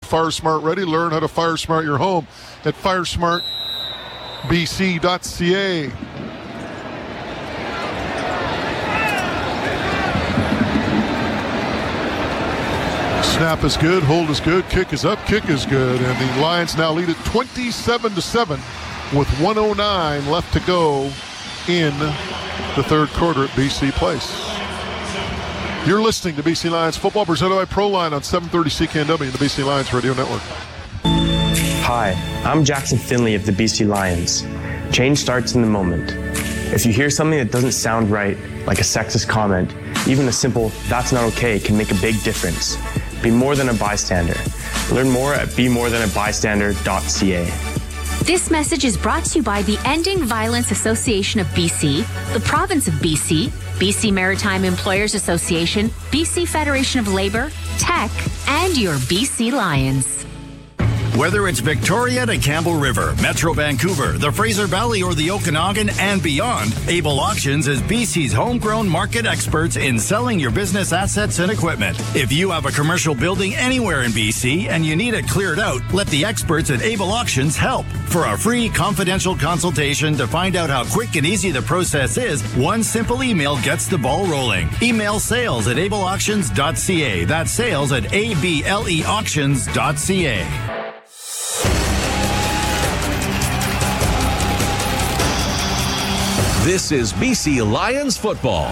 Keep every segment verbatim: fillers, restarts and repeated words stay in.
FireSmart ready. Learn how to FireSmart your home at fire smart b c dot c a. Snap is good, hold is good, kick is up, kick is good, and the Lions now lead it twenty-seven to seven with one oh nine left to go in the third quarter at B C Place. You're listening to B C Lions football presented by ProLine on seven thirty C K N W and the B C Lions Radio Network. Hi, I'm Jackson Finley of the B C Lions. Change starts in the moment. If you hear something that doesn't sound right, like a sexist comment, even a simple "that's not okay" can make a big difference. Be more than a bystander. Learn more at be more than a bystander dot c a. This message is brought to you by the Ending Violence Association of B C, the Province of B C, B C Maritime Employers Association, B C Federation of Labor, Tech, and your B C Lions. Whether it's Victoria to Campbell River, Metro Vancouver, the Fraser Valley, or the Okanagan and beyond, Able Auctions is B C's homegrown market experts in selling your business assets and equipment. If you have a commercial building anywhere in B C and you need it cleared out, let the experts at Able Auctions help. For a free confidential consultation to find out how quick and easy the process is, one simple email gets the ball rolling. Email sales at able auctions dot c a. That's sales at a b l e auctions dot c a. This is B C Lions football.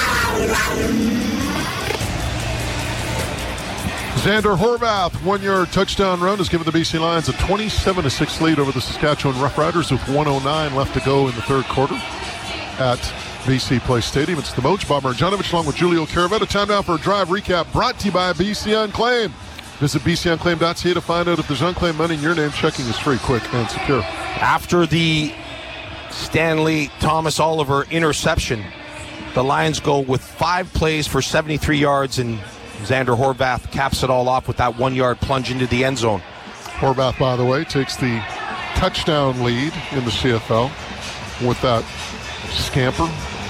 Xander Horvath, one-yard touchdown run, has given the B C Lions a twenty-seven to six lead over the Saskatchewan Roughriders with one oh nine left to go in the third quarter at B C Place Stadium. It's the Moach, Bob Marjanovic along with Julio Caravetta. Time now for a drive recap brought to you by B C Unclaim. Visit b c unclaim dot c a to find out if there's unclaimed money in your name. Checking is free, quick, and secure. After the Stanley Thomas Oliver interception, the Lions go with five plays for seventy-three yards, and Xander Horvath caps it all off with that one-yard plunge into the end zone. Horvath, by the way, takes the touchdown lead in the C F L with that scamper.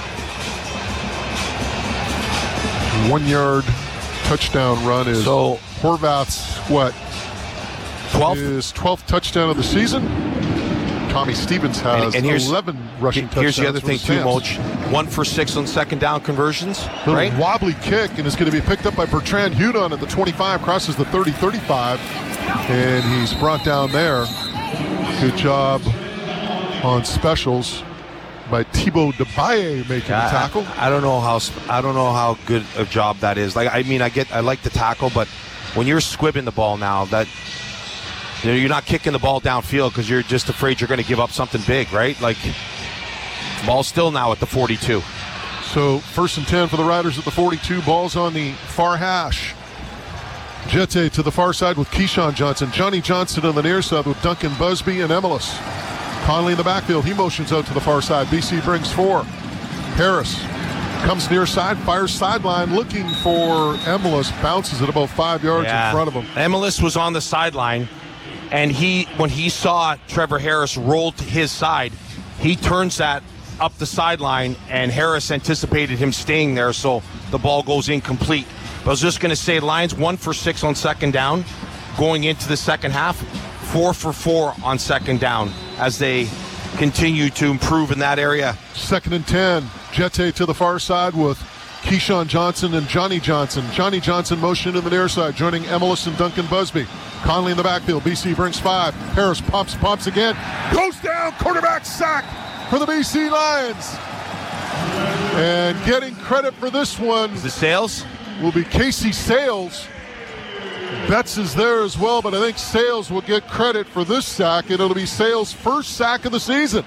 One-yard touchdown run is so Horvath's, what, twelfth? His twelfth touchdown of the season. Tommy Stevens has and, and here's, eleven rushing touchdowns. Here's the other thing, too, Moach. One for six on second down conversions. Little right? wobbly kick, and it's going to be picked up by Bertrand Hudon at the twenty-five, crosses the thirty thirty-five, and he's brought down there. Good job on specials by Thibaut Debaye making yeah, the tackle. I, I don't know how I don't know how good a job that is. Like I mean, I get I like the tackle, but when you're squibbing the ball now, that you know, you're not kicking the ball downfield because you're just afraid you're going to give up something big, right? Like, ball's still now at the forty-two. So, first and ten for the Riders at the forty-two. Ball's on the far hash. Jete to the far side with Keyshawn Johnson. Johnny Johnson on the near side with Duncan Busby and Emelis. Conley in the backfield. He motions out to the far side. B C brings four. Harris comes near side, fires sideline, looking for Emelis. Bounces it about five yards yeah. in front of him. Emelis was on the sideline. And he, when he saw Trevor Harris roll to his side, he turns that up the sideline, and Harris anticipated him staying there, so the ball goes incomplete. But I was just going to say, Lions one for six on second down, going into the second half, four for four on second down as they continue to improve in that area. Second and ten, Jete to the far side with Keyshawn Johnson and Johnny Johnson. Johnny Johnson motion to the near side, joining Emelis and Duncan Busby. Conley in the backfield. B C brings five. Harris pumps, pumps again. Goes down. Quarterback sack for the B C Lions. And getting credit for this one. The Sales? Will be Casey Sales. Betts is there as well, but I think Sales will get credit for this sack, and it'll be Sales' first sack of the season.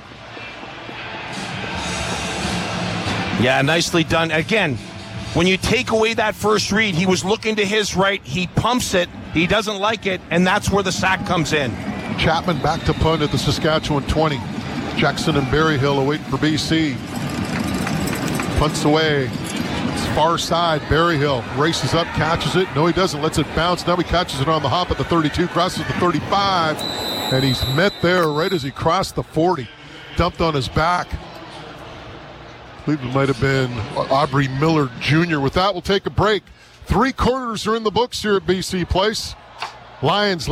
Yeah, nicely done. Again, when you take away that first read, he was looking to his right. He pumps it. He doesn't like it, and that's where the sack comes in. Chapman back to punt at the Saskatchewan twenty. Jackson and Berryhill await for B C. Punts away. It's far side. Berryhill races up, catches it. No, he doesn't. Lets it bounce. Now he catches it on the hop at the thirty-two, crosses the thirty-five, and he's met there right as he crossed the forty. Dumped on his back. I believe it might have been Aubrey Miller Junior With that, we'll take a break. Three quarters are in the books here at B C Place. Lions